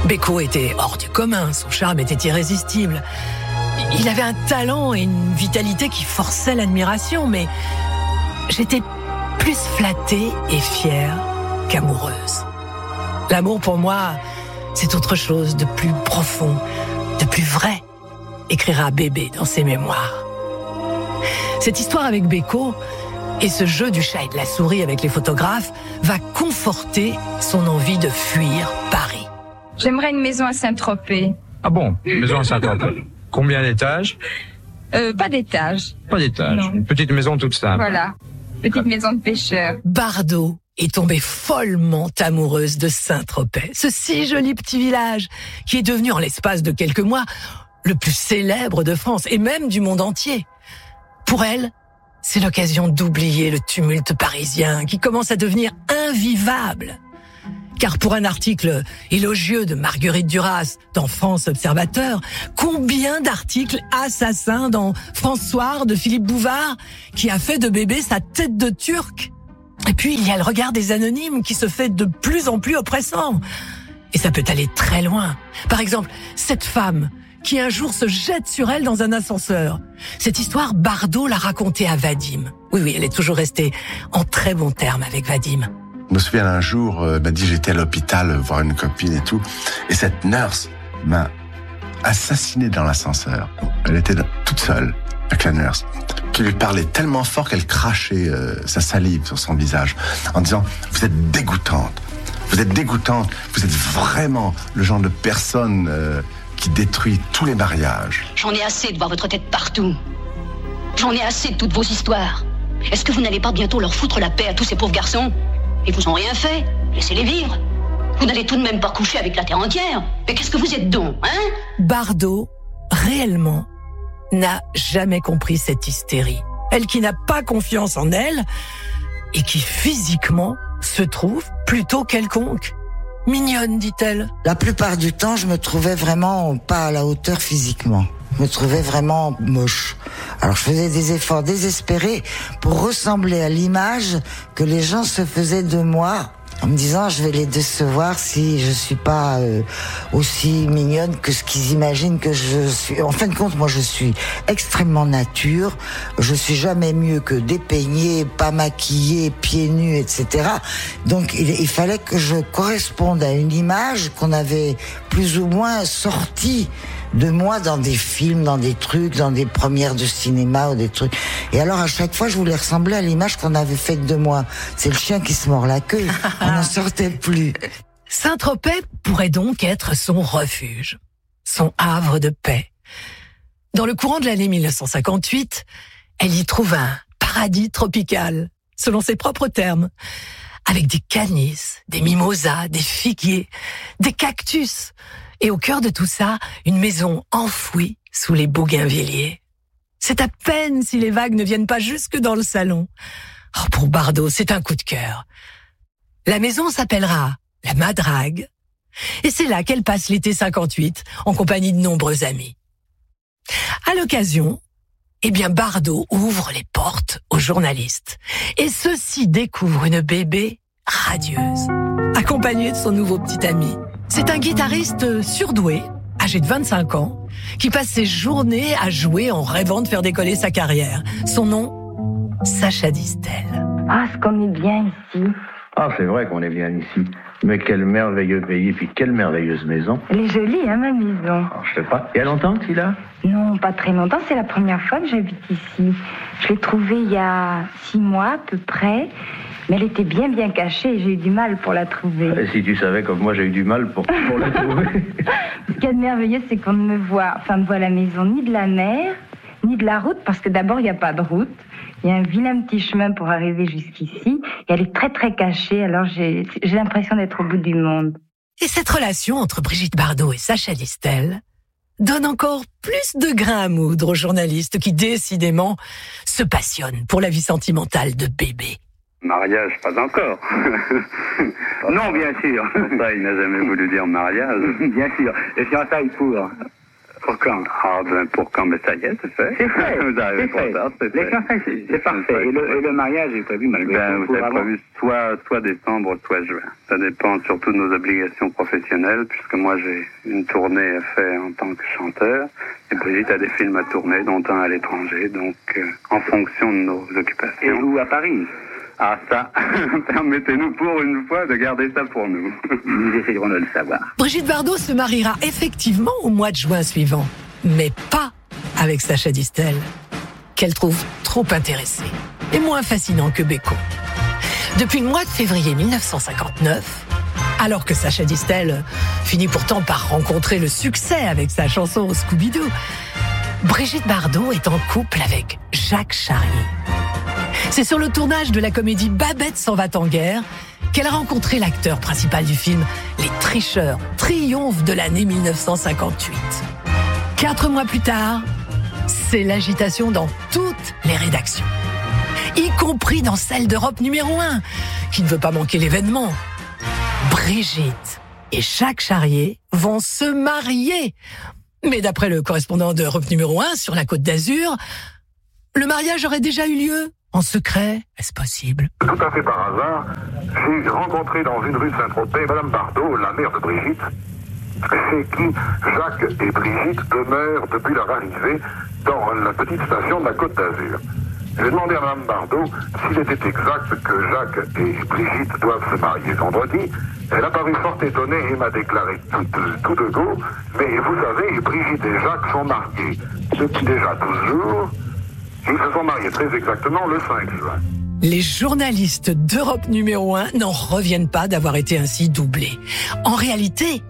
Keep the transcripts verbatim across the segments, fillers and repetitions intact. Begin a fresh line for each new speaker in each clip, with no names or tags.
Beko était hors du commun, son charme était irrésistible. Il avait un talent et une vitalité qui forçaient l'admiration, mais j'étais plus flattée et fière qu'amoureuse. L'amour pour moi, c'est autre chose de plus profond, de plus vrai, écrira Bébé dans ses mémoires. Cette histoire avec Beko et ce jeu du chat et de la souris avec les photographes va conforter son envie de fuir Paris.
J'aimerais une maison à Saint-Tropez.
Ah bon, une maison à Saint-Tropez. Combien d'étages?
Euh, pas d'étage.
Pas d'étage,
Non.
une petite maison toute simple.
Voilà, petite maison de pêcheur.
Bardot est tombée follement amoureuse de Saint-Tropez, ce si joli petit village qui est devenu en l'espace de quelques mois le plus célèbre de France et même du monde entier. Pour elle, c'est l'occasion d'oublier le tumulte parisien qui commence à devenir invivable. Car pour un article élogieux de Marguerite Duras dans France Observateur, combien d'articles assassins dans François de Philippe Bouvard qui a fait de Bébé sa tête de Turc? Et puis il y a le regard des anonymes qui se fait de plus en plus oppressant. Et ça peut aller très loin. Par exemple, cette femme qui un jour se jette sur elle dans un ascenseur. Cette histoire, Bardot l'a racontée à Vadim. Oui, oui, elle est toujours restée en très bons termes avec Vadim.
Je me souviens un jour, euh, m'a dit j'étais à l'hôpital voir une copine et tout, et cette nurse m'a assassiné dans l'ascenseur. Elle était toute seule avec la nurse, qui lui parlait tellement fort qu'elle crachait euh, sa salive sur son visage, en disant vous êtes dégoûtante, vous êtes dégoûtante, vous êtes vraiment le genre de personne euh, qui détruit tous les mariages.
J'en ai assez de voir votre tête partout. J'en ai assez de toutes vos histoires. Est-ce que vous n'allez pas bientôt leur foutre la paix à tous ces pauvres garçons? Ils vous ont rien fait, laissez-les vivre. Vous n'allez tout de même pas coucher avec la terre entière. Mais qu'est-ce que vous êtes donc, hein?
Bardot, réellement, n'a jamais compris cette hystérie. Elle qui n'a pas confiance en elle et qui physiquement se trouve plutôt quelconque. Mignonne, dit-elle.
La plupart du temps, je me trouvais vraiment pas à la hauteur physiquement. Je me trouvais vraiment moche. Alors je faisais des efforts désespérés pour ressembler à l'image que les gens se faisaient de moi, en me disant je vais les décevoir si je suis pas euh, aussi mignonne que ce qu'ils imaginent que je suis. En fin de compte, moi je suis extrêmement nature. Je suis jamais mieux que dépeignée, pas maquillée, pieds nus, et cetera. Donc il, il fallait que je corresponde à une image qu'on avait plus ou moins sortie de moi dans des films, dans des trucs, dans des premières de cinéma ou des trucs. Et alors à chaque fois, je voulais ressembler à l'image qu'on avait faite de moi. C'est le chien qui se mord la queue. On n'en sortait plus.
Saint-Tropez pourrait donc être son refuge, son havre de paix. Dans le courant de l'année mille neuf cent cinquante-huit, elle y trouve un paradis tropical, selon ses propres termes, avec des canisses, des mimosas, des figuiers, des cactus. Et au cœur de tout ça, une maison enfouie sous les bougainvilliers. C'est à peine si les vagues ne viennent pas jusque dans le salon. Oh, pour Bardot, c'est un coup de cœur. La maison s'appellera la Madrague. Et c'est là qu'elle passe l'été cinquante-huit, en compagnie de nombreux amis. À l'occasion, eh bien, Bardot ouvre les portes aux journalistes. Et ceux-ci découvrent une Bébé radieuse, accompagnée de son nouveau petit ami. C'est un guitariste surdoué, âgé de vingt-cinq ans, qui passe ses journées à jouer en rêvant de faire décoller sa carrière. Son nom, Sacha Distel.
Ah, ce qu'on est bien ici.
Ah, c'est vrai qu'on est bien ici. Mais quel merveilleux pays, puis quelle merveilleuse maison.
Elle est jolie, hein, ma maison.
Alors, je sais pas. Il y a longtemps que tu es là?
Non, pas très longtemps. C'est la première fois que j'habite ici. Je l'ai trouvée il y a six mois à peu près. Mais elle était bien, bien cachée et j'ai eu du mal pour la trouver.
Et si tu savais comme moi, j'ai eu du mal pour, pour la trouver.
Ce qu'il y a de merveilleux, c'est qu'on ne me voit, enfin, ne voit la maison ni de la mer, ni de la route, parce que d'abord, il n'y a pas de route. Il y a un vilain petit chemin pour arriver jusqu'ici. Et elle est très, très cachée. Alors, j'ai, j'ai l'impression d'être au bout du monde.
Et cette relation entre Brigitte Bardot et Sacha Distel donne encore plus de grain à moudre aux journalistes qui, décidément, se passionnent pour la vie sentimentale de Bébé.
Mariage, pas encore. Non, bien sûr. Ça, il n'a jamais voulu dire mariage. Bien sûr. Les fiançailles pour. Pour quand? Ah ben pour quand? Mais ça y est, c'est fait.
C'est fait.
Vous arrivez
c'est
trop
fait.
tard, c'est
Les
fait.
fiançailles, c'est, c'est parfait. Et le, et le mariage est prévu malgré
Ben,
tout.
vous
pour
avez
avant.
prévu soit, soit décembre, soit juin. Ça dépend surtout de nos obligations professionnelles, puisque moi j'ai une tournée à faire en tant que chanteur, et Brigitte a des films à tourner, dont un à l'étranger, donc euh, en fonction de nos occupations.
Et où à Paris?
Ah ça, permettez-nous pour une fois de garder ça pour nous.
Nous essayerons de le savoir.
Brigitte Bardot se mariera effectivement au mois de juin suivant, mais pas avec Sacha Distel, qu'elle trouve trop intéressé et moins fascinant que Beko. Depuis le mois de février mille neuf cent cinquante-neuf, alors que Sacha Distel finit pourtant par rencontrer le succès avec sa chanson Scooby-Doo, Brigitte Bardot est en couple avec Jacques Charrier. C'est sur le tournage de la comédie Babette s'en va en guerre qu'elle a rencontré l'acteur principal du film Les Tricheurs, triomphe de l'année mille neuf cent cinquante-huit. Quatre mois plus tard, c'est l'agitation dans toutes les rédactions, y compris dans celle d'Europe numéro un, qui ne veut pas manquer l'événement. Brigitte et Jacques Charrier vont se marier. Mais d'après le correspondant d'Europe numéro un sur la Côte d'Azur, le mariage aurait déjà eu lieu en secret. Est-ce possible?
Tout à fait par hasard, j'ai rencontré dans une rue de Saint-Tropez Madame Bardot, la mère de Brigitte, chez qui Jacques et Brigitte demeurent depuis leur arrivée dans la petite station de la Côte d'Azur. J'ai demandé à Madame Bardot s'il était exact que Jacques et Brigitte doivent se marier vendredi. Elle a paru fort étonnée et m'a déclaré tout, tout de go, mais vous savez, Brigitte et Jacques sont mariés depuis déjà douze jours. Ils se sont mariés très exactement le cinq juin.
Les journalistes d'Europe numéro un n'en reviennent pas d'avoir été ainsi doublés. En réalité,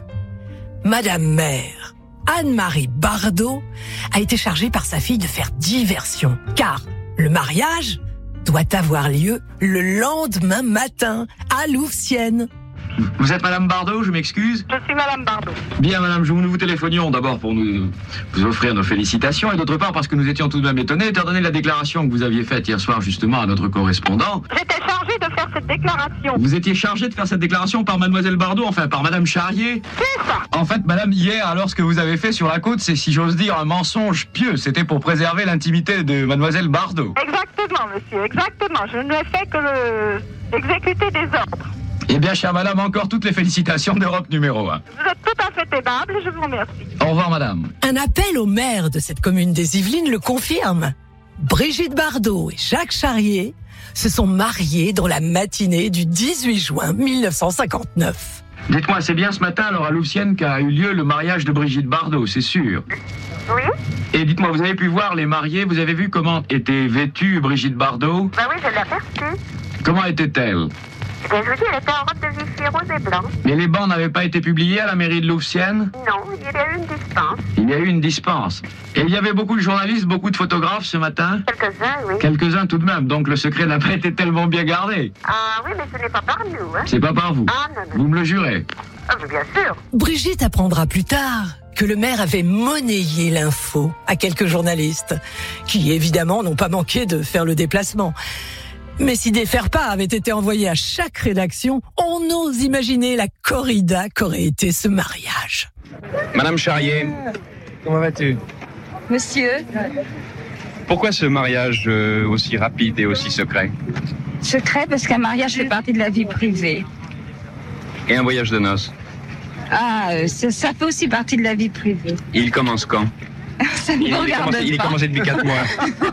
Madame Mère, Anne-Marie Bardot, a été chargée par sa fille de faire diversion, car le mariage doit avoir lieu le lendemain matin à Louvciennes.
Vous êtes Madame Bardot, je m'excuse.
Je suis Madame Bardot.
Bien, Madame, nous vous téléphonions d'abord pour nous vous offrir nos félicitations et d'autre part parce que nous étions tout de même étonnés étant donné la déclaration que vous aviez faite hier soir justement à notre correspondant.
J'étais chargée de faire cette déclaration.
Vous étiez chargée de faire cette déclaration par Mademoiselle Bardot, enfin par Madame Charrier.
C'est ça.
En fait, Madame, hier, alors ce que vous avez fait sur la côte, c'est si j'ose dire un mensonge pieux. C'était pour préserver l'intimité de Mademoiselle Bardot.
Exactement, monsieur, exactement. Je ne fais que le... exécuter des ordres.
Eh bien, chère Madame, encore toutes les félicitations d'Europe numéro un.
Vous êtes tout à fait aimable, je vous remercie.
Au revoir, Madame.
Un appel au maire de cette commune des Yvelines le confirme. Brigitte Bardot et Jacques Charrier se sont mariés dans la matinée du dix-huit juin mille neuf cent cinquante-neuf.
Dites-moi, c'est bien ce matin, alors à Louvciennes, qu'a eu lieu le mariage de Brigitte Bardot, c'est sûr.
Oui.
Et dites-moi, vous avez pu voir les mariés, vous avez vu comment était vêtue Brigitte Bardot?
Ben oui, je l'ai aperçue.
Comment était-elle?
Eh bien, je vous dis, elle était en robe de Vichy rose et blanc.
Mais les bancs n'avaient pas été publiés à la mairie de Louvciennes?
Non, il y a eu une dispense.
Il y a eu une dispense. Et il y avait beaucoup de journalistes, beaucoup de photographes ce matin?
Quelques-uns, oui.
Quelques-uns tout de même, donc le secret n'a pas été tellement bien gardé.
Ah oui, mais ce n'est pas par nous, hein.
C'est pas par vous?
Ah non, non.
Vous me le jurez?
Ah, mais bien sûr.
Brigitte apprendra plus tard que le maire avait monnayé l'info à quelques journalistes, qui évidemment n'ont pas manqué de faire le déplacement. Mais si des faire-pas avaient été envoyés à chaque rédaction, on ose imaginer la corrida qu'aurait été ce mariage.
Madame Charrier, comment vas-tu?
Monsieur,
Pourquoi ce mariage euh, aussi rapide et aussi secret?
secret parce qu'un mariage fait partie de la vie privée.
Et un voyage de noces?
Ah, euh, ça, ça fait aussi partie de la vie privée.
Il commence quand?
Ça ne
Il,
me
il est
regarde
commencé, il est
pas.
commencé depuis quatre mois.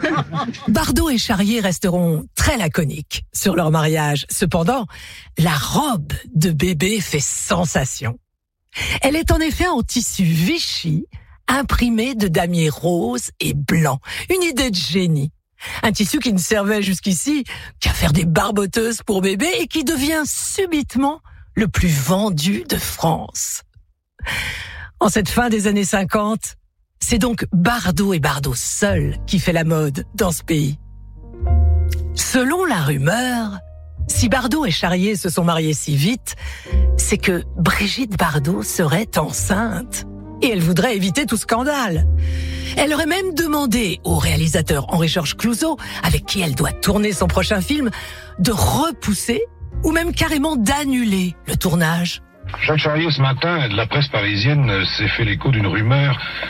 Bardot et Charrier resteront très laconiques sur leur mariage. Cependant, la robe de bébé fait sensation. Elle est en effet en tissu Vichy, imprimé de damier rose et blanc. Une idée de génie. Un tissu qui ne servait jusqu'ici qu'à faire des barboteuses pour bébé et qui devient subitement le plus vendu de France. En cette fin des années cinquante, c'est donc Bardot et Bardot seul qui fait la mode dans ce pays. Selon la rumeur, si Bardot et Charrier se sont mariés si vite, c'est que Brigitte Bardot serait enceinte. Et elle voudrait éviter tout scandale. Elle aurait même demandé au réalisateur Henri-Georges Clouzot, avec qui elle doit tourner son prochain film, de repousser ou même carrément d'annuler le tournage.
Jacques Charrier, ce matin, la presse parisienne s'est fait l'écho d'une rumeur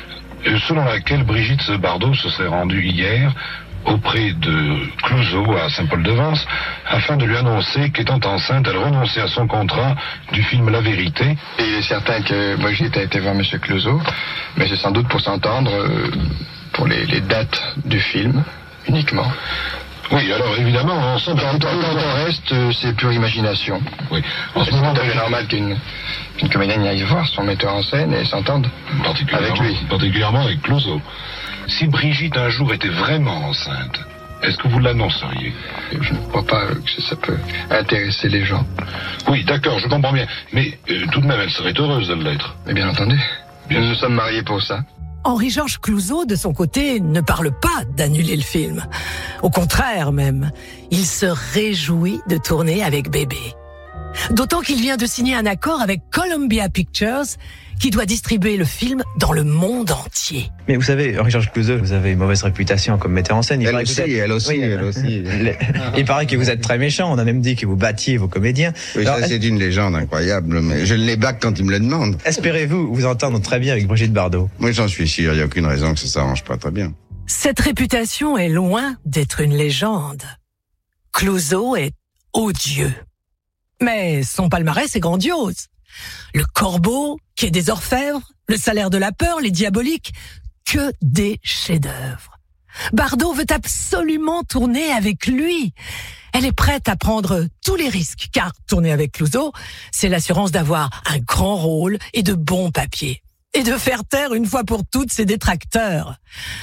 selon laquelle Brigitte Bardot se serait rendue hier auprès de Clouzot à Saint-Paul-de-Vence afin de lui annoncer qu'étant enceinte, elle renonçait à son contrat du film La Vérité.
Et il est certain que Brigitte a été voir M. Clouzot, mais c'est sans doute pour s'entendre euh, pour les, les dates du film uniquement.
Oui, alors évidemment, on s'entend.
Tout le reste, euh, c'est pure imagination.
Oui.
En ce moment, c'est normal qu'une qu'une comédienne aille voir son metteur en scène et s'entende avec lui.
Particulièrement avec Clouzot. Si Brigitte un jour était vraiment enceinte, est-ce que vous l'annonceriez?
Je ne crois pas que ça peut intéresser les gens.
Oui, d'accord, je comprends bien. Mais euh, tout de même, elle serait heureuse de l'être.
Mais bien entendu. Bien Nous sommes mariés pour ça.
Henri-Georges Clouzot, de son côté, ne parle pas d'annuler le film. Au contraire même, il se réjouit de tourner avec Bébé. D'autant qu'il vient de signer un accord avec Columbia Pictures, qui doit distribuer le film dans le monde entier.
Mais vous savez, Henri-Georges Clouzot, vous avez une mauvaise réputation comme metteur en scène. Il
elle, aussi, êtes... elle aussi, oui, elle aussi, elle aussi.
Il paraît que vous êtes très méchant. On a même dit que vous battiez vos comédiens.
Oui, alors, ça, c'est une légende incroyable, mais je les back quand ils me le demandent.
Espérez-vous vous entendre très bien avec Brigitte Bardot?
Oui, j'en suis sûr. Il n'y a aucune raison que ça s'arrange pas très bien.
Cette réputation est loin d'être une légende. Clouzot est odieux. Mais son palmarès est grandiose. Le Corbeau, Quai des Orfèvres, Le Salaire de la Peur, Les Diaboliques, que des chefs-d'œuvre. Bardot veut absolument tourner avec lui. Elle est prête à prendre tous les risques, car tourner avec Clouzot, c'est l'assurance d'avoir un grand rôle et de bons papiers, et de faire taire une fois pour toutes ses détracteurs.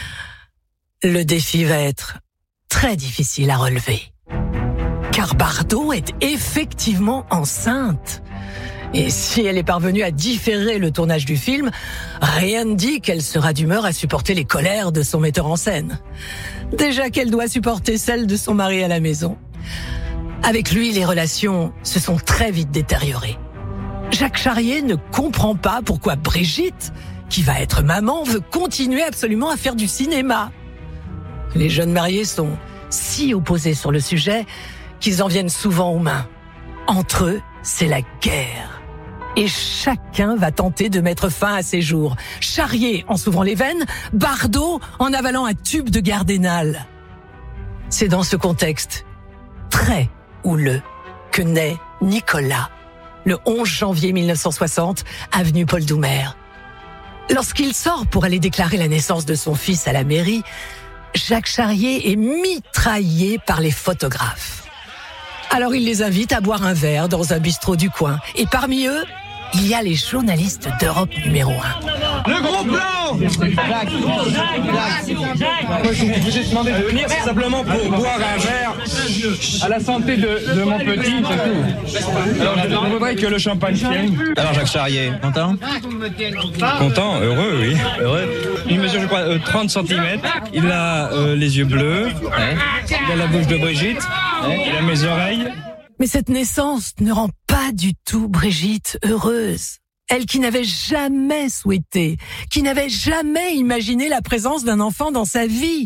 Le défi va être très difficile à relever. Car Bardot est effectivement enceinte. Et si elle est parvenue à différer le tournage du film, rien ne dit qu'elle sera d'humeur à supporter les colères de son metteur en scène. Déjà qu'elle doit supporter celles de son mari à la maison. Avec lui, les relations se sont très vite détériorées. Jacques Charrier ne comprend pas pourquoi Brigitte, qui va être maman, veut continuer absolument à faire du cinéma. Les jeunes mariés sont si opposés sur le sujet qu'ils en viennent souvent aux mains. Entre eux, c'est la guerre. Et chacun va tenter de mettre fin à ses jours. Charrier en s'ouvrant les veines, Bardot en avalant un tube de Gardénal. C'est dans ce contexte très houleux que naît Nicolas, le onze janvier mille neuf cent soixante, avenue Paul Doumer. Lorsqu'il sort pour aller déclarer la naissance de son fils à la mairie, Jacques Charrier est mitraillé par les photographes. Alors il les invite à boire un verre dans un bistrot du coin. Et parmi eux, il y a les journalistes d'Europe numéro un.
Le gros plan Jacques, Jacques, Jacques. Je vous ai demandé de venir simplement pour boire un verre à la santé de, de mon petit, c'est tout. Alors je voudrais que le champagne tienne.
Alors Jacques Charrier, content?
Content, heureux, oui. Heureux. Il mesure, je crois, euh, trente centimètres. Il a euh, les yeux bleus. Ouais. Il a la bouche de Brigitte. Ouais. Il a mes oreilles.
Mais cette naissance ne rend pas du tout Brigitte heureuse. Elle qui n'avait jamais souhaité, qui n'avait jamais imaginé la présence d'un enfant dans sa vie.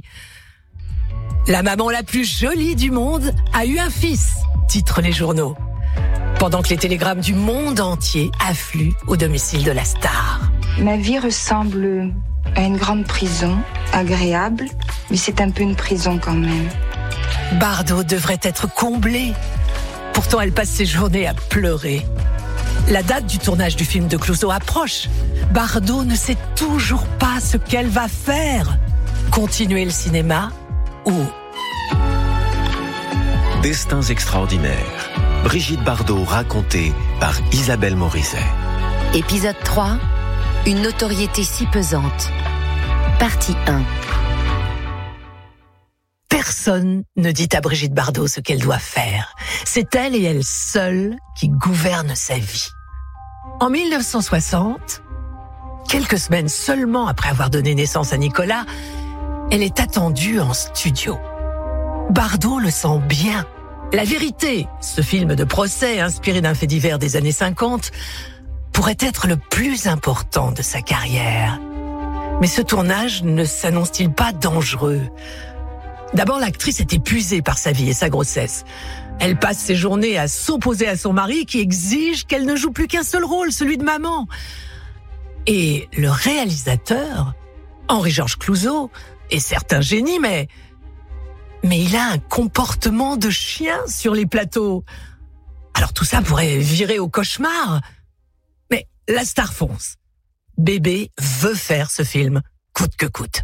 La maman la plus jolie du monde a eu un fils, titrent les journaux. Pendant que les télégrammes du monde entier affluent au domicile de la star.
Ma vie ressemble à une grande prison, agréable, mais c'est un peu une prison quand même.
Bardot devrait être comblée. Pourtant, elle passe ses journées à pleurer. La date du tournage du film de Clouzot approche. Bardot ne sait toujours pas ce qu'elle va faire. Continuer le cinéma ou...
Destins extraordinaires. Brigitte Bardot racontée par Isabelle Morizet.
Épisode trois. Une notoriété si pesante. Partie un.
Personne ne dit à Brigitte Bardot ce qu'elle doit faire. C'est elle et elle seule qui gouverne sa vie. En mille neuf cent soixante, quelques semaines seulement après avoir donné naissance à Nicolas, elle est attendue en studio. Bardot le sent bien. La Vérité, ce film de procès inspiré d'un fait divers des années cinquante, pourrait être le plus important de sa carrière. Mais ce tournage ne s'annonce-t-il pas dangereux ? D'abord, l'actrice est épuisée par sa vie et sa grossesse. Elle passe ses journées à s'opposer à son mari qui exige qu'elle ne joue plus qu'un seul rôle, celui de maman. Et le réalisateur Henri-Georges Clouzot est certes un génie, mais... Mais il a un comportement de chien sur les plateaux. Alors tout ça pourrait virer au cauchemar. Mais la star fonce. Bébé veut faire ce film, coûte que coûte.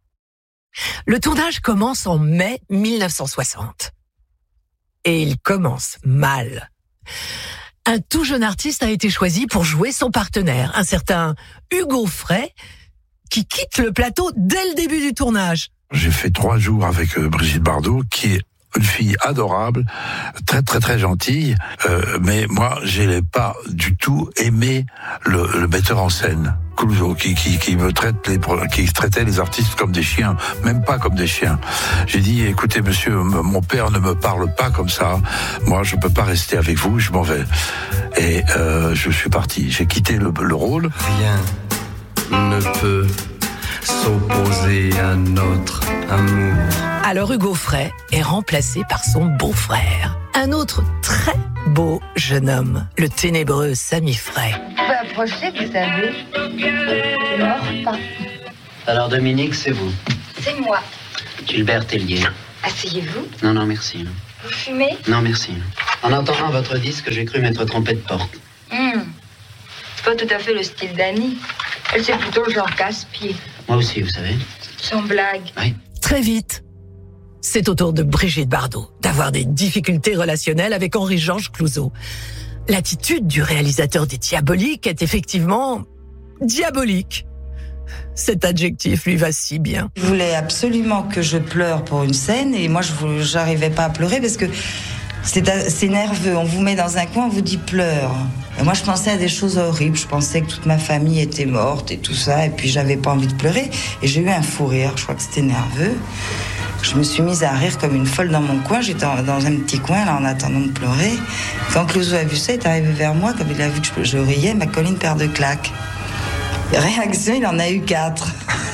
Le tournage commence en mai mille neuf cent soixante. Et il commence mal. Un tout jeune artiste a été choisi pour jouer son partenaire, un certain Hugo Frey, qui quitte le plateau dès le début du tournage.
J'ai fait trois jours avec euh, Brigitte Bardot, qui est une fille adorable, très très très gentille, euh, mais moi je n'ai pas du tout aimé le, le metteur en scène, Clouzot, qui, qui, qui me traite les, qui traitait les artistes comme des chiens, même pas comme des chiens. J'ai dit, écoutez monsieur, mon père ne me parle pas comme ça, moi je peux pas rester avec vous, je m'en vais. Et euh, je suis parti, j'ai quitté le, le rôle.
Rien ne peut s'opposer à notre amour.
Alors Hugo Frey est remplacé par son beau-frère, un autre très beau jeune homme, le ténébreux Sami Frey.
Vous pouvez approcher, vous savez. Je ne mords pas.
Alors Dominique, c'est vous?
C'est moi.
Gilbert Tellier.
Asseyez-vous.
Non, non, merci.
Vous fumez?
Non, merci. En entendant votre disque, j'ai cru m'être trompé de porte.
Hum. C'est pas tout à fait le style d'Annie. Elle, c'est plutôt le genre casse-pied.
Moi aussi, vous savez.
Sans blague.
Oui.
Très vite, c'est au tour de Brigitte Bardot d'avoir des difficultés relationnelles avec Henri-Georges Clouzot. L'attitude du réalisateur des Diaboliques est effectivement diabolique. Cet adjectif lui va si bien.
Il voulait absolument que je pleure pour une scène et moi, je n'arrivais pas à pleurer parce que c'est, c'est nerveux. On vous met dans un coin, on vous dit pleure. Et moi, je pensais à des choses horribles. Je pensais que toute ma famille était morte et tout ça. Et puis, j'avais pas envie de pleurer. Et j'ai eu un fou rire. Je crois que c'était nerveux. Je me suis mise à rire comme une folle dans mon coin. J'étais dans un petit coin, là, en attendant de pleurer. Quand Clouzot a vu ça, il est arrivé vers moi. Comme il a vu que je riais, il m'a collé une paire de claques. Réaction, il en a eu quatre.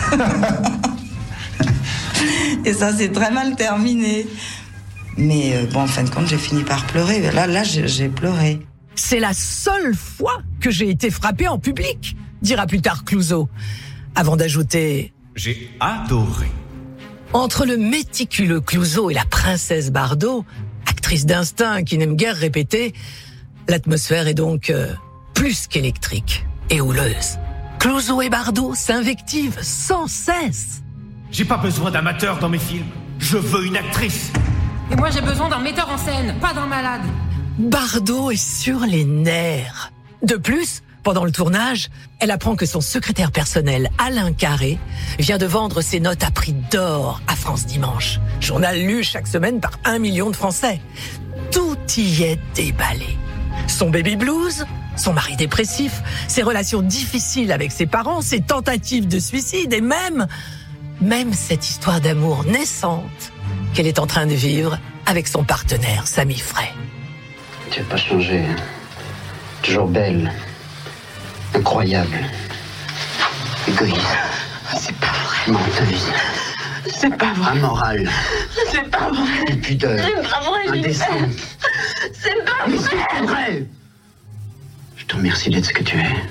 Et ça s'est très mal terminé. Mais euh, bon, en fin de compte, j'ai fini par pleurer. Là, là, j'ai, j'ai pleuré.
C'est la seule fois que j'ai été frappée en public, dira plus tard Clouzot, avant d'ajouter «
J'ai adoré ».
Entre le méticuleux Clouzot et la princesse Bardot, actrice d'instinct qui n'aime guère répéter, l'atmosphère est donc euh, plus qu'électrique et houleuse. Clouzot et Bardot s'invectivent sans cesse.
J'ai pas besoin d'amateurs dans mes films, je veux une actrice.
Et moi j'ai besoin d'un metteur en scène, pas d'un malade.
Bardot est sur les nerfs. De plus, pendant le tournage, elle apprend que son secrétaire personnel, Alain Carré, vient de vendre ses notes à prix d'or à France Dimanche. Journal lu chaque semaine par un million de Français. Tout y est déballé. Son baby blues, son mari dépressif, ses relations difficiles avec ses parents, ses tentatives de suicide et même, même cette histoire d'amour naissante qu'elle est en train de vivre avec son partenaire, Sami Frey.
Tu n'as pas changé. Hein. Toujours belle. Incroyable. Égoïste.
C'est pas vrai.
Menteuse.
C'est pas vrai.
Amorale.
C'est pas vrai.
Pudeur.
C'est pas vrai.
Indécente.
C'est pas
Mais
vrai.
c'est vrai. Je te remercie d'être ce que tu es.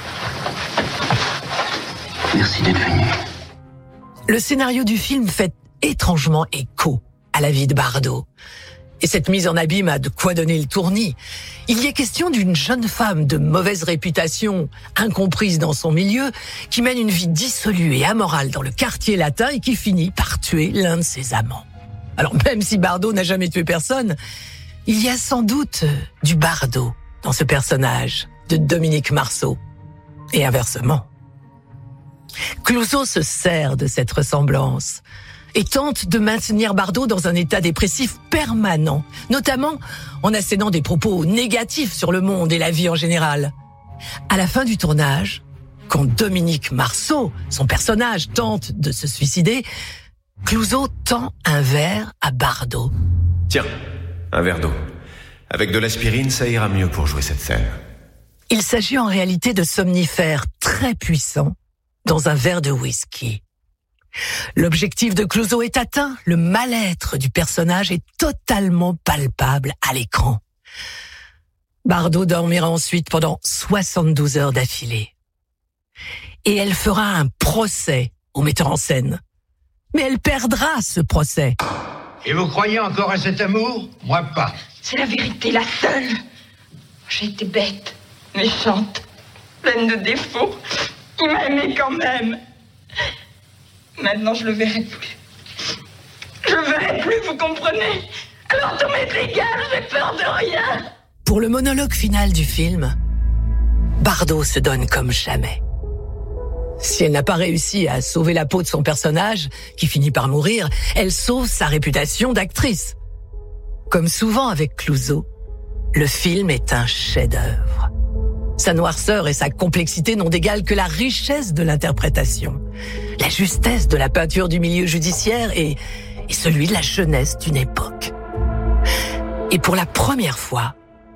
Merci d'être venu.
Le scénario du film fait étrangement écho à la vie de Bardot. Et cette mise en abîme a de quoi donner le tournis. Il y est question d'une jeune femme de mauvaise réputation, incomprise dans son milieu, qui mène une vie dissolue et amorale dans le quartier latin et qui finit par tuer l'un de ses amants. Alors même si Bardot n'a jamais tué personne, il y a sans doute du Bardot dans ce personnage de Dominique Marceau. Et inversement. Clouzot se sert de cette ressemblance et tente de maintenir Bardot dans un état dépressif permanent, notamment en assénant des propos négatifs sur le monde et la vie en général. À la fin du tournage, quand Dominique Marceau, son personnage, tente de se suicider, Clouzot tend un verre à Bardot.
Tiens, un verre d'eau. Avec de l'aspirine, ça ira mieux pour jouer cette scène.
Il s'agit en réalité de somnifères très puissants dans un verre de whisky. L'objectif de Clouzot est atteint, le mal-être du personnage est totalement palpable à l'écran. Bardot dormira ensuite pendant soixante-douze heures d'affilée. Et elle fera un procès au metteur en scène. Mais elle perdra ce procès.
Et vous croyez encore à cet amour? Moi pas.
C'est la vérité, la seule. J'ai été bête, méchante, pleine de défauts. Il m'a aimé quand même. Maintenant, je le verrai plus. Je le verrai plus, vous comprenez? Alors tout m'est égal, j'ai peur de rien.
Pour le monologue final du film, Bardot se donne comme jamais. Si elle n'a pas réussi à sauver la peau de son personnage, qui finit par mourir, elle sauve sa réputation d'actrice. Comme souvent avec Clouzot, le film est un chef-d'œuvre. Sa noirceur et sa complexité n'ont d'égal que la richesse de l'interprétation, la justesse de la peinture du milieu judiciaire et, et celui de la jeunesse d'une époque. Et pour la première fois,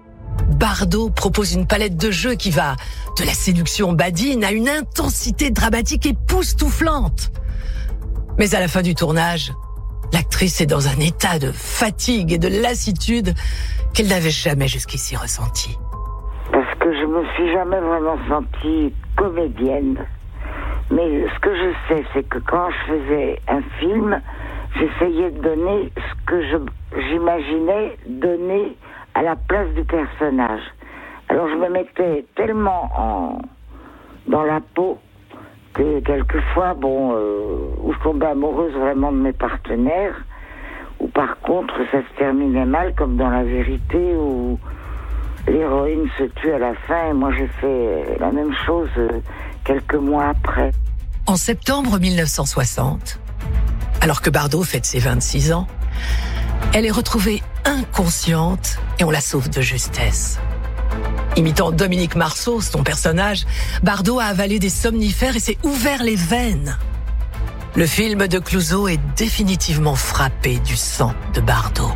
Bardot propose une palette de jeux qui va de la séduction badine à une intensité dramatique époustouflante. Mais à la fin du tournage, l'actrice est dans un état de fatigue et de lassitude qu'elle n'avait jamais jusqu'ici ressenti.
Parce que je me suis jamais vraiment sentie comédienne. Mais ce que je sais, c'est que quand je faisais un film, j'essayais de donner ce que je, j'imaginais donner à la place du personnage. Alors je me mettais tellement en, dans la peau que quelquefois, bon, euh, où je tombais amoureuse vraiment de mes partenaires, ou par contre ça se terminait mal, comme dans La Vérité, où l'héroïne se tue à la fin, et moi j'ai fait la même chose euh, quelques mois après.
En septembre mille neuf cent soixante, alors que Bardot fête ses vingt-six ans, elle est retrouvée inconsciente et on la sauve de justesse. Imitant Dominique Marceau, son personnage, Bardot a avalé des somnifères et s'est ouvert les veines. Le film de Clouzot est définitivement frappé du sang de Bardot.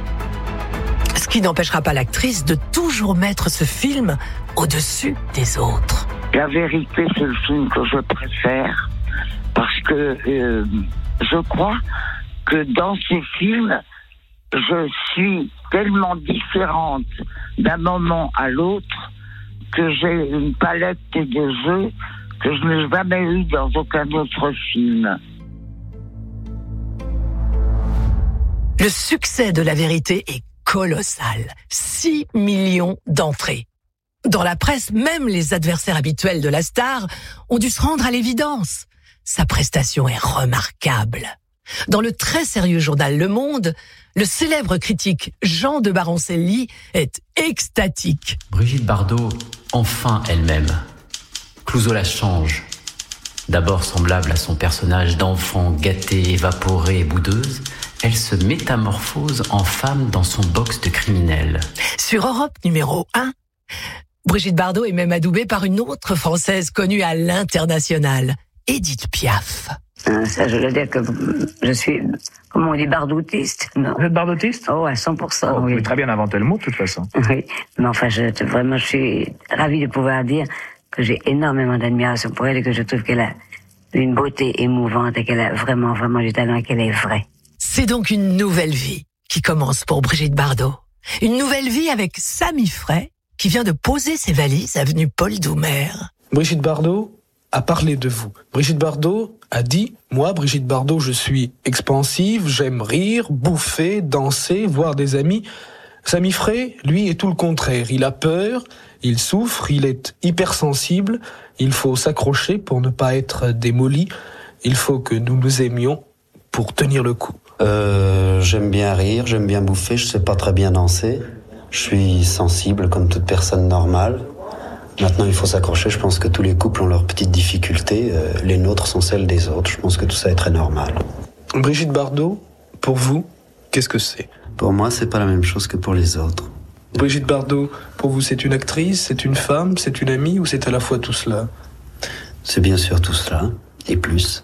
Ce qui n'empêchera pas l'actrice de toujours mettre ce film au-dessus des autres.
La Vérité, c'est le film que je préfère parce que euh, je crois que dans ces films, je suis tellement différente d'un moment à l'autre que j'ai une palette de jeux que je n'ai jamais eu dans aucun autre film.
Le succès de La Vérité est colossal. six millions d'entrées. Dans la presse, même les adversaires habituels de la star ont dû se rendre à l'évidence. Sa prestation est remarquable. Dans le très sérieux journal Le Monde, le célèbre critique Jean de Baroncelli est extatique.
Brigitte Bardot, enfin elle-même. Clouzot la change. D'abord semblable à son personnage d'enfant gâtée, évaporée et boudeuse, elle se métamorphose en femme dans son box de criminel.
Sur Europe numéro un, Brigitte Bardot est même adoubée par une autre Française connue à l'international, Édith Piaf.
Ah, ça, je veux dire que je suis, comment on dit, bardoutiste. Non.
Vous êtes bardoutiste?
Oh, à cent pour cent,
oh,
oui.
Vous pouvez très bien inventer le mot, de toute façon.
Oui, mais enfin, je, vraiment, je suis ravie de pouvoir dire que j'ai énormément d'admiration pour elle et que je trouve qu'elle a une beauté émouvante et qu'elle a vraiment, vraiment du talent et qu'elle est vraie.
C'est donc une nouvelle vie qui commence pour Brigitte Bardot. Une nouvelle vie avec Samy Frey, qui vient de poser ses valises avenue Paul Doumer.
Brigitte Bardot a parlé de vous. Brigitte Bardot a dit « Moi, Brigitte Bardot, je suis expansive, j'aime rire, bouffer, danser, voir des amis. » Samy Frey, lui, est tout le contraire. Il a peur, il souffre, il est hypersensible. Il faut s'accrocher pour ne pas être démoli. Il faut que nous nous aimions pour tenir le coup.
Euh, j'aime bien rire, j'aime bien bouffer, je sais pas très bien danser. Je suis sensible comme toute personne normale. Maintenant, il faut s'accrocher. Je pense que tous les couples ont leurs petites difficultés. Euh, les nôtres sont celles des autres. Je pense que tout ça est très normal.
Brigitte Bardot, pour vous, qu'est-ce que c'est?
Pour moi, c'est pas la même chose que pour les autres.
Brigitte Bardot, pour vous, c'est une actrice, c'est une femme, c'est une amie ou c'est à la fois tout cela?
C'est bien sûr tout cela, et plus.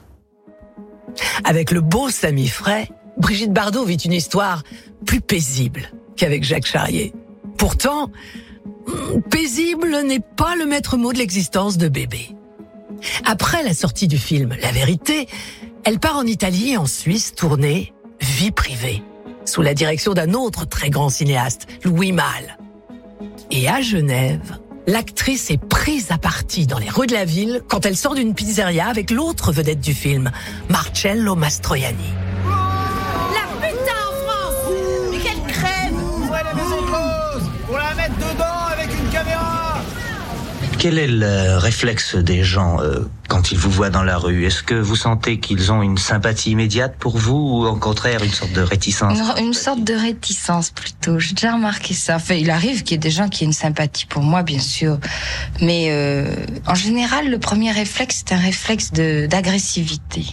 Avec le beau Samy Frey, Brigitte Bardot vit une histoire plus paisible qu'avec Jacques Charrier. Pourtant, paisible n'est pas le maître mot de l'existence de Bébé. Après la sortie du film La Vérité, elle part en Italie et en Suisse tourner Vie privée, sous la direction d'un autre très grand cinéaste, Louis Malle. Et à Genève, L'actrice est prise à partie dans les rues de la ville quand elle sort d'une pizzeria avec l'autre vedette du film, Marcello Mastroianni.
La putain en France! Mais quelle crème!
Ouais, la maison close! Pour la mettre dedans avec une caméra!
Quel est le réflexe des gens euh, quand ils vous voient dans la rue? Est-ce que vous sentez qu'ils ont une sympathie immédiate pour vous ou au contraire une sorte de réticence?
Une, une sorte de réticence plutôt. J'ai déjà remarqué ça. Enfin, il arrive qu'il y ait des gens qui aient une sympathie pour moi, bien sûr. Mais euh, en général, le premier réflexe, c'est un réflexe de, d'agressivité.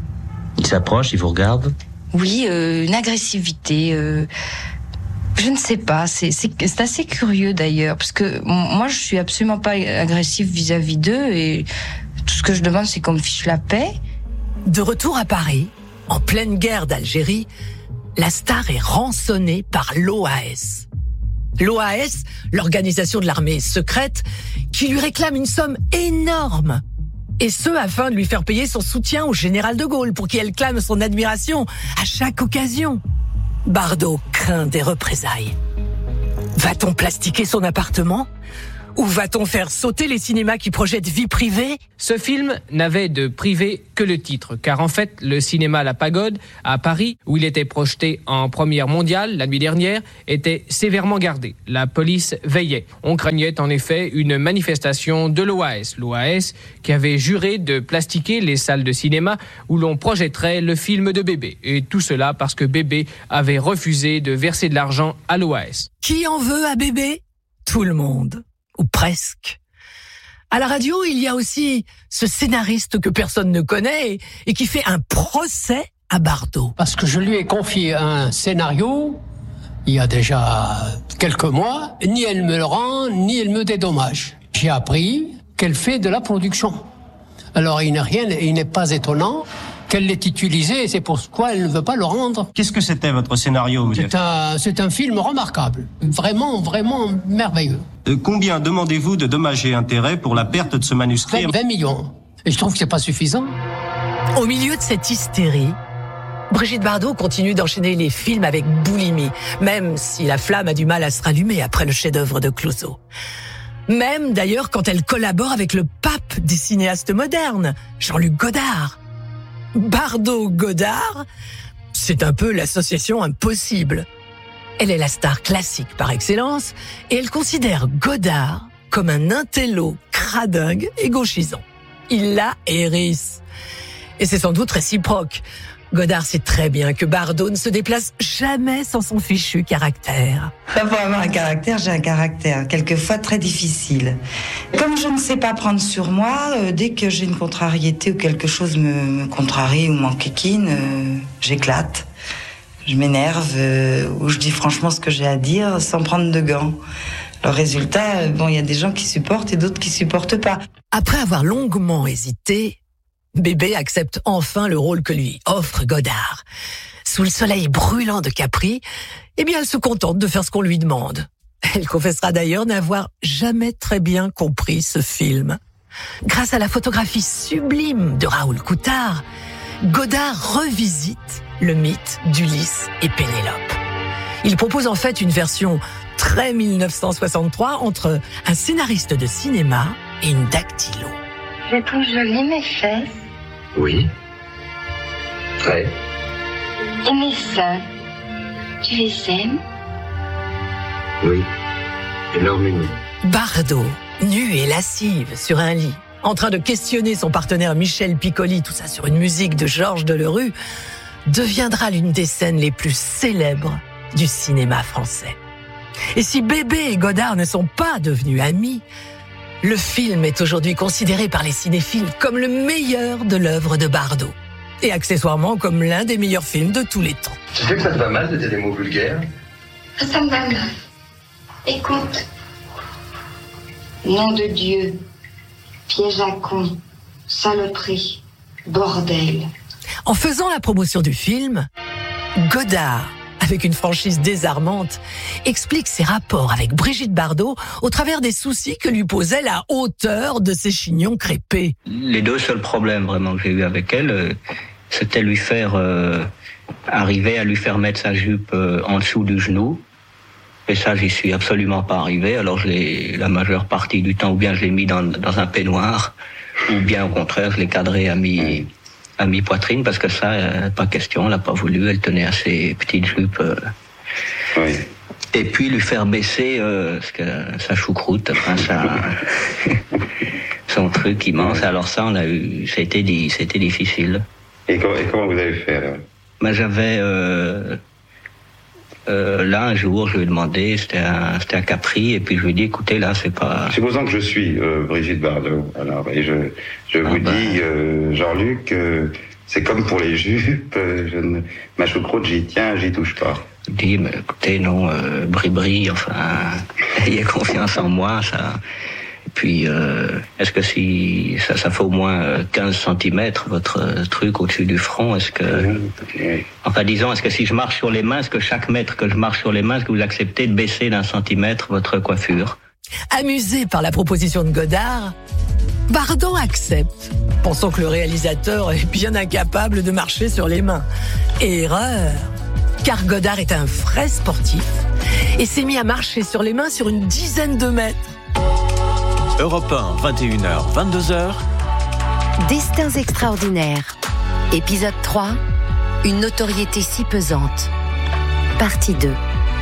Ils s'approchent, ils vous regardent?
Oui, euh, une agressivité... Euh, Je ne sais pas, c'est, c'est, c'est assez curieux d'ailleurs, parce que moi je suis absolument pas agressif vis-à-vis d'eux et tout ce que je demande c'est qu'on me fiche la paix.
De retour à Paris, en pleine guerre d'Algérie, la star est rançonnée par l'O A S. L'O A S, l'organisation de l'armée secrète, qui lui réclame une somme énorme. Et ce, afin de lui faire payer son soutien au général de Gaulle, pour qui elle clame son admiration à chaque occasion. Bardot craint des représailles. Va-t-on plastiquer son appartement ? Ou va-t-on faire sauter les cinémas qui projettent vie privée ?
Ce film n'avait de privé que le titre, car en fait, le cinéma La Pagode, à Paris, où il était projeté en première mondiale la nuit dernière, était sévèrement gardé. La police veillait. On craignait en effet une manifestation de l'O A S. L'O A S qui avait juré de plastiquer les salles de cinéma où l'on projetterait le film de Bébé. Et tout cela parce que Bébé avait refusé de verser de l'argent à l'O A S.
Qui en veut à Bébé ? Tout le monde. Ou presque. À la radio, il y a aussi ce scénariste que personne ne connaît et, et qui fait un procès à Bardot.
Parce que je lui ai confié un scénario, il y a déjà quelques mois, ni elle me le rend, ni elle me dédommage. J'ai appris qu'elle fait de la production. Alors il n'est rien, il n'est pas étonnant qu'elle l'ait utilisé et c'est pourquoi elle ne veut pas le rendre.
Qu'est-ce que c'était votre scénario?
C'est un, c'est un film remarquable. Vraiment, vraiment merveilleux.
Euh, combien demandez-vous de dommages et intérêts pour la perte de ce manuscrit?
vingt millions. Et je trouve que c'est pas suffisant.
Au milieu de cette hystérie, Brigitte Bardot continue d'enchaîner les films avec boulimie, même si la flamme a du mal à se rallumer après le chef-d'œuvre de Clouzot. Même d'ailleurs quand elle collabore avec le pape des cinéastes modernes, Jean-Luc Godard. Bardot-Godard, c'est un peu l'association impossible. Elle est la star classique par excellence et elle considère Godard comme un intello cradingue et gauchisant. Il la hérisse. Et c'est sans doute réciproque. Godard sait très bien que Bardot ne se déplace jamais sans son fichu caractère.
Pour avoir un caractère, j'ai un caractère, quelquefois très difficile. Comme je ne sais pas prendre sur moi, euh, dès que j'ai une contrariété ou quelque chose me, me contrarie ou m'enquiquine, euh, j'éclate. Je m'énerve euh, ou je dis franchement ce que j'ai à dire sans prendre de gants. Le résultat, euh, bon, il y a des gens qui supportent et d'autres qui supportent pas.
Après avoir longuement hésité, Bébé accepte enfin le rôle que lui offre Godard. Sous le soleil brûlant de Capri, eh bien, elle se contente de faire ce qu'on lui demande. Elle confessera d'ailleurs n'avoir jamais très bien compris ce film. Grâce à la photographie sublime de Raoul Coutard, Godard revisite le mythe d'Ulysse et Pénélope. Il propose en fait une version très dix-neuf cent soixante-trois entre un scénariste de cinéma et une dactylo.
Je trouve jolies mes fesses.
Oui. Très.
Et mes seins. Tu les aimes?
Oui. Énormément.
Bardot, nue et lascive sur un lit, en train de questionner son partenaire Michel Piccoli, tout ça sur une musique de Georges Delerue, deviendra l'une des scènes les plus célèbres du cinéma français. Et si Bébé et Godard ne sont pas devenus amis, le film est aujourd'hui considéré par les cinéphiles comme le meilleur de l'œuvre de Bardot. Et accessoirement comme l'un des meilleurs films de tous les temps.
Tu sais que ça te va mal de dire des mots vulgaires?
Ça me va mal. Écoute. Nom de Dieu. Piège à con. Saloperie. Bordel.
En faisant la promotion du film, Godard, avec une franchise désarmante, explique ses rapports avec Brigitte Bardot au travers des soucis que lui posait la hauteur de ses chignons crêpés.
Les deux seuls problèmes vraiment que j'ai eu avec elle, euh, c'était lui faire euh, arriver à lui faire mettre sa jupe euh, en dessous du genou
Et ça, j'y suis absolument pas arrivé. Alors, je l'ai, la majeure partie du temps, ou bien je l'ai mis dans, dans un peignoir, ou bien au contraire, je l'ai cadré à mi, à mi-poitrine, parce que ça, euh, pas question, elle n'a pas voulu, elle tenait à ses petites jupes. Euh,
oui.
Et puis lui faire baisser euh, ce que, sa choucroute, enfin, sa, son truc immense. Alors ça, on a eu, ça a été, ça a été difficile.
Et comment, et comment vous avez fait alors?
Ben, j'avais euh, euh, là un jour, je lui ai demandé, c'était un, c'était un Capri, et puis je lui ai dit, écoutez, là, c'est pas.
Supposons que je suis euh, Brigitte Bardot, alors, et je, je vous ah ben... dis, euh, Jean-Luc, euh, c'est comme pour les jupes, euh, je ne, ma choucroute, j'y tiens, j'y touche pas.
Je dis, mais écoutez, non, euh, bri-bri, enfin, ayez confiance en moi, ça. Et puis, euh, est-ce que si ça, ça fait au moins quinze centimètres, votre truc au-dessus du front, est-ce que... Mmh. Enfin, disons, est-ce que si je marche sur les mains, est-ce que chaque mètre que je marche sur les mains, est-ce que vous acceptez de baisser d'un centimètre votre coiffure?
Amusé par la proposition de Godard, Bardot accepte, pensant que le réalisateur est bien incapable de marcher sur les mains. Erreur, car Godard est un vrai sportif et s'est mis à marcher sur les mains sur une dizaine de mètres.
Europe un, vingt et une heures, vingt-deux heures.
Destins extraordinaires. Épisode trois. Une notoriété si pesante. Partie deux.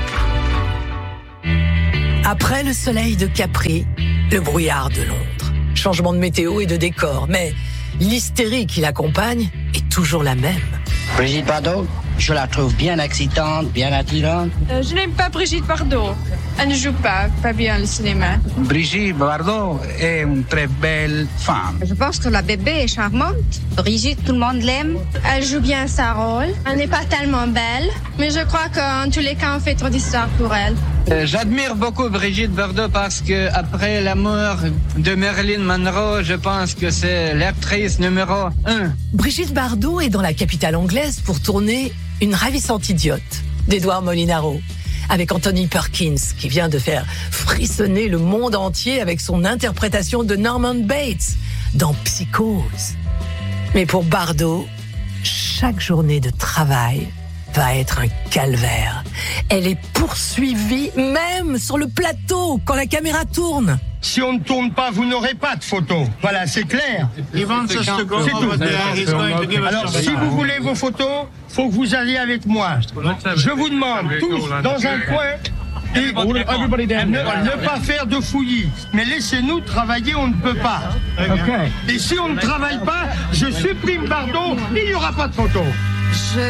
Après le soleil de Capri, le brouillard de Londres. Changement de météo et de décor, mais l'hystérie qui l'accompagne est toujours la même.
Brigitte Bardot, je la trouve bien excitante, bien attirante.
Euh, je n'aime pas Brigitte Bardot. Elle ne joue pas, pas bien le cinéma.
Brigitte Bardot est une très belle femme.
Je pense que la bébé est charmante. Brigitte, tout le monde l'aime. Elle joue bien sa rôle. Elle n'est pas tellement belle, mais je crois qu'en tous les cas, on fait trop d'histoires pour elle.
Euh, j'admire beaucoup Brigitte Bardot parce que après la mort de Marilyn Monroe, je pense que c'est l'actrice numéro un.
Brigitte Bardot est dans la capitale anglaise pour tourner Une ravissante idiote d'Edward Molinaro, avec Anthony Perkins, qui vient de faire frissonner le monde entier avec son interprétation de Norman Bates dans Psychose. Mais pour Bardot, chaque journée de travail va être un calvaire. Elle est poursuivie même sur le plateau quand la caméra tourne.
Si on ne tourne pas, vous n'aurez pas de photos. Voilà, c'est clair. C'est tout. Alors, si vous voulez vos photos, faut que vous alliez avec moi. Je vous demande tous dans un coin et ne, ne pas faire de fouillis. Mais laissez-nous travailler, on ne peut pas. Et si on ne travaille pas, je supprime Bardot, il n'y aura pas de photos. Je...